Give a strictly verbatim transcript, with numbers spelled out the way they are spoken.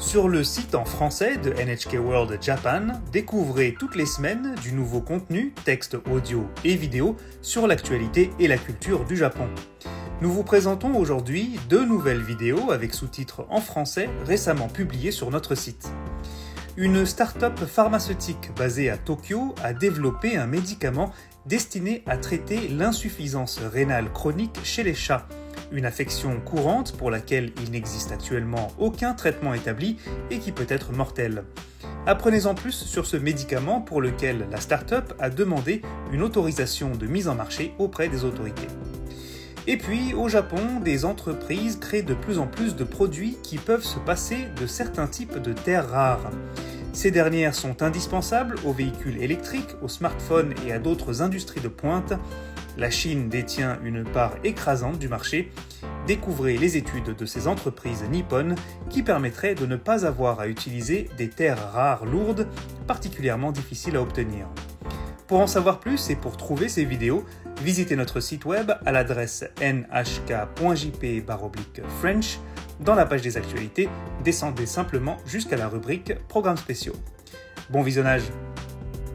Sur le site en français de N H K World Japan, découvrez toutes les semaines du nouveau contenu, texte audio et vidéo, sur l'actualité et la culture du Japon. Nous vous présentons aujourd'hui deux nouvelles vidéos avec sous-titres en français récemment publiées sur notre site. Une start-up pharmaceutique basée à Tokyo a développé un médicament destiné à traiter l'insuffisance rénale chronique chez les chats, une affection courante pour laquelle il n'existe actuellement aucun traitement établi et qui peut être mortelle. Apprenez-en plus sur ce médicament pour lequel la start-up a demandé une autorisation de mise en marché auprès des autorités. Et puis, au Japon, des entreprises créent de plus en plus de produits qui peuvent se passer de certains types de terres rares. Ces dernières sont indispensables aux véhicules électriques, aux smartphones et à d'autres industries de pointe. La Chine détient une part écrasante du marché. Découvrez les études de ces entreprises nippones qui permettraient de ne pas avoir à utiliser des terres rares lourdes, particulièrement difficiles à obtenir. Pour en savoir plus et pour trouver ces vidéos, visitez notre site web à l'adresse n h k point j p slash french. Dans la page des actualités, descendez simplement jusqu'à la rubrique Programmes spéciaux. Bon visionnage!